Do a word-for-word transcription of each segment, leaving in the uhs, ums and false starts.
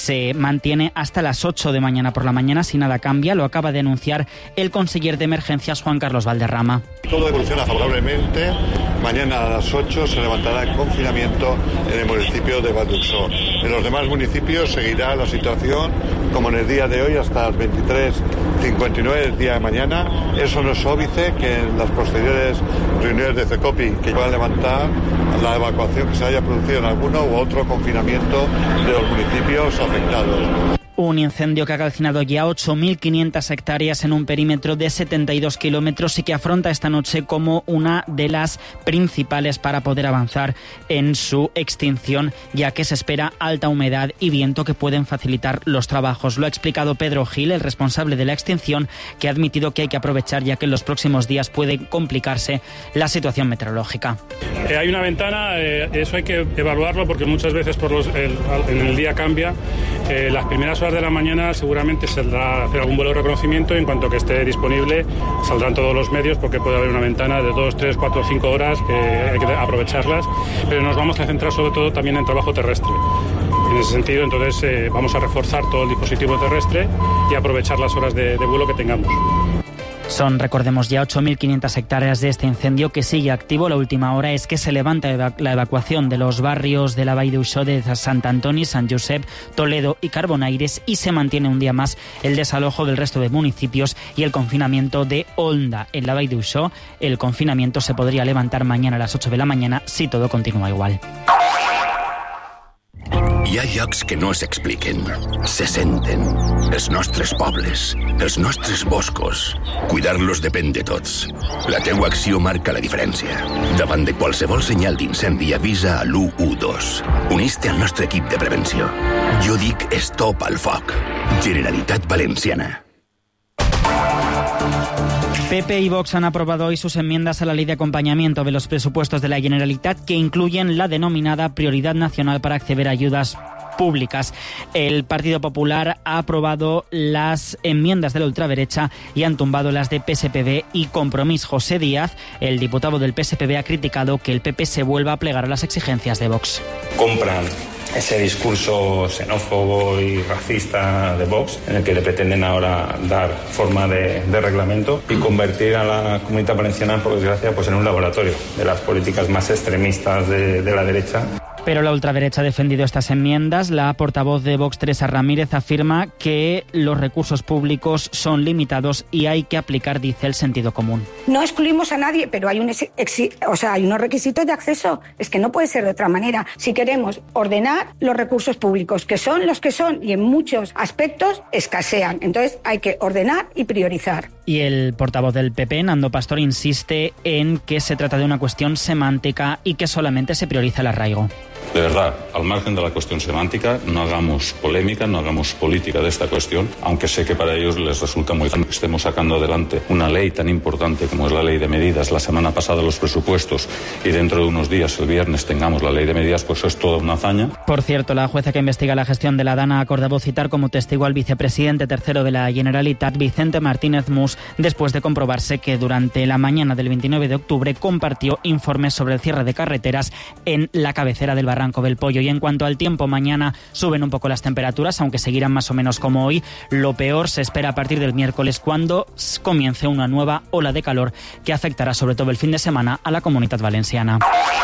se mantiene hasta las ocho de mañana por la mañana si nada cambia. Lo acaba de anunciar el conseller de emergencias Juan Carlos Valderrama. Todo evoluciona favorablemente. Mañana a las ocho se levantará el confinamiento en el municipio de Valduxó. En los demás municipios seguirá la situación como en el día de hoy hasta las veintitrés cincuenta y nueve del día de mañana. Eso no es óbice que en las posteriores reuniones de CECOPI que van a levantar la evacuación que se haya producido en alguno u otro confinamiento de los municipios afectados. Un incendio que ha calcinado ya ocho mil quinientas hectáreas en un perímetro de setenta y dos kilómetros y que afronta esta noche como una de las principales para poder avanzar en su extinción, ya que se espera alta humedad y viento que pueden facilitar los trabajos. Lo ha explicado Pedro Gil, el responsable de la extinción, que ha admitido que hay que aprovechar ya que en los próximos días puede complicarse la situación meteorológica. Eh, hay una ventana, eh, eso hay que evaluarlo porque muchas veces por los, el, en el día cambia. Eh, las primeras horas de la mañana seguramente saldrá a hacer algún vuelo de reconocimiento y en cuanto que esté disponible saldrán todos los medios porque puede haber una ventana de dos, tres, cuatro, cinco horas que hay que aprovecharlas, pero nos vamos a centrar sobre todo también en trabajo terrestre. En ese sentido, entonces eh, vamos a reforzar todo el dispositivo terrestre y aprovechar las horas de, de vuelo que tengamos. Son, recordemos, ya ocho mil quinientas hectáreas de este incendio que sigue activo. La última hora es que se levanta eva- la evacuación de los barrios de la Vall d'Uixó, de Sant Antoni, Sant Josep, Toledo y Carbonaires, y se mantiene un día más el desalojo del resto de municipios y el confinamiento de Onda. En la Vall d'Uixó el confinamiento se podría levantar mañana a las ocho de la mañana si todo continúa igual. Hi ha llocs que no s'expliquen, se senten. Els nostres pobles, els nostres boscos. Cuidar-los depèn de tots. La teua acció marca la diferència. Davant de qualsevol senyal d'incendi avisa a l'u u dos. Unís-te al nostre equip de prevenció. Jo dic Stop al foc. Generalitat Valenciana. P P y Vox han aprobado hoy sus enmiendas a la ley de acompañamiento de los presupuestos de la Generalitat que incluyen la denominada prioridad nacional para acceder a ayudas públicas. El Partido Popular ha aprobado las enmiendas de la ultraderecha y han tumbado las de P S P B y Compromís. José Díaz, el diputado del P S P B, ha criticado que el P P se vuelva a plegar a las exigencias de Vox. Compran ese discurso xenófobo y racista de Vox, en el que le pretenden ahora dar forma de, de reglamento y convertir a la Comunitat Valenciana, por desgracia, pues en un laboratorio de las políticas más extremistas de, de la derecha. Pero la ultraderecha ha defendido estas enmiendas. La portavoz de Vox, Teresa Ramírez, afirma que los recursos públicos son limitados y hay que aplicar, dice, el sentido común. No excluimos a nadie, pero hay, un exi- o sea, hay unos requisitos de acceso. Es que no puede ser de otra manera. Si queremos ordenar los recursos públicos, que son los que son y en muchos aspectos escasean. Entonces hay que ordenar y priorizar. Y el portavoz del P P, Nando Pastor, insiste en que se trata de una cuestión semántica y que solamente se prioriza el arraigo. De verdad, al margen de la cuestión semántica, no hagamos polémica, no hagamos política de esta cuestión, aunque sé que para ellos les resulta muy fácil que estemos sacando adelante una ley tan importante como es la ley de medidas. La semana pasada los presupuestos y dentro de unos días, el viernes, tengamos la ley de medidas, pues eso es toda una hazaña. Por cierto, la jueza que investiga la gestión de la DANA ha acordado citar como testigo al vicepresidente tercero de la Generalitat, Vicente Martínez Mus, después de comprobarse que durante la mañana del veintinueve de octubre compartió informes sobre el cierre de carreteras en la cabecera del Barranco del Pollo. Y en cuanto al tiempo, mañana suben un poco las temperaturas, aunque seguirán más o menos como hoy. Lo peor se espera a partir del miércoles, cuando comience una nueva ola de calor que afectará sobre todo el fin de semana a la Comunitat Valenciana.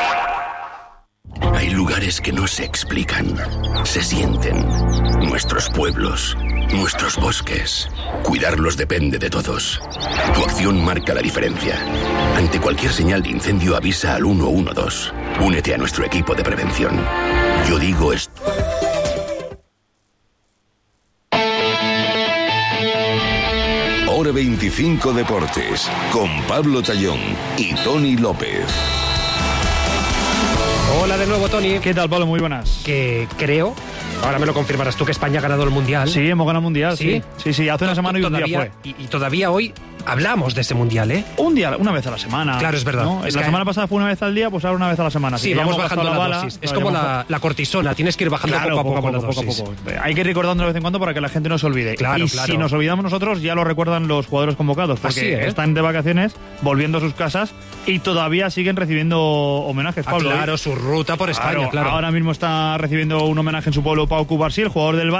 Hay lugares que no se explican, se sienten. Nuestros pueblos, nuestros bosques. Cuidarlos depende de todos. Tu acción marca la diferencia. Ante cualquier señal de incendio avisa al uno uno dos. Únete a nuestro equipo de prevención. Yo digo esto. Hora veinticinco Deportes, con Pablo Tallón y Tony López. Hola de nuevo, Tony. ¿Qué tal, Pablo? Muy buenas. Que creo, ahora me lo confirmarás tú, que España ha ganado el Mundial. Sí, hemos ganado el Mundial, sí. Sí, sí, sí hace una semana y un día fue. Y, y todavía hoy hablamos de ese Mundial, ¿eh? Un día, una vez a la semana. Claro, es verdad. ¿No? Es la que semana pasada fue una vez al día, pues ahora una vez a la semana. Sí, si vamos bajando la, la bala, dosis. Es como la, la cortisona, tienes que ir bajando claro, poco a poco, poco, poco, poco, la dosis. poco, poco. Hay que ir recordando de vez en cuando para que la gente no se olvide. Claro, y claro. si nos olvidamos nosotros, ya lo recuerdan los jugadores convocados, porque Así, ¿eh? están de vacaciones, volviendo a sus casas y todavía siguen recibiendo homenajes, Pablo. Ah, claro, ¿eh? su ruta por España, claro, claro. Ahora mismo está recibiendo un homenaje en su pueblo Pau Cubarsí, el jugador del